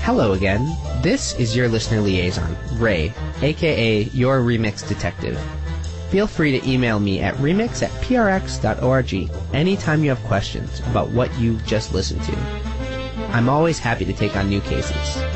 Hello again. This is your listener liaison, Ray, aka your Remix Detective. Feel free to email me at remix@prx.org anytime you have questions about what you just listened to. I'm always happy to take on new cases.